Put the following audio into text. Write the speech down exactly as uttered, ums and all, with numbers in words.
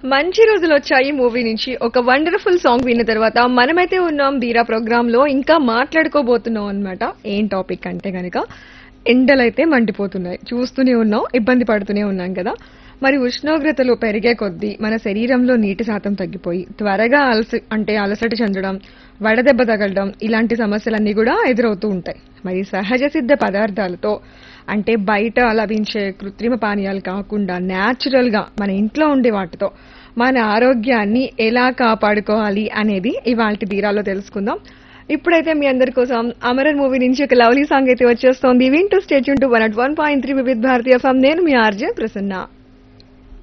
మంచి రోజులు వచ్చాయి మూవీ నుంచి ఒక వండర్ఫుల్ సాంగ్ విన్న తర్వాత మనమైతే ఉన్నాం ధీరా ప్రోగ్రామ్ లో ఇంకా మాట్లాడుకోబోతున్నాం అన్నమాట. ఏం టాపిక్ అంటే గనక ఎండలైతే మండిపోతున్నాయి, చూస్తూనే ఉన్నాం, ఇబ్బంది పడుతూనే ఉన్నాం కదా. మరి ఉష్ణోగ్రతలు పెరిగే కొద్దీ మన శరీరంలో నీటి శాతం తగ్గిపోయి త్వరగా అలసి అంటే అలసట చెందడం, వడదెబ్బ తగలడం ఇలాంటి సమస్యలన్నీ కూడా ఎదురవుతూ ఉంటాయి. మరి సహజ సిద్ధ పదార్థాలతో అంటే బయట లభించే కృత్రిమ పానీయాలు కాకుండా న్యాచురల్ గా మన ఇంట్లో ఉండే వాటితో మన ఆరోగ్యాన్ని ఎలా కాపాడుకోవాలి అనేది ఇవాల్టి తీరాలో తెలుసుకుందాం. ఇప్పుడైతే మీ అందరి కోసం అమరన్ మూవీ నుంచి ఒక లవ్లీ సాంగ్ అయితే వచ్చేస్తోంది. వింటూ stay tune to one at one point three వివిధ భారతీయ ఎఫ్ఎం. నేను మీ ఆర్జే ప్రసన్న.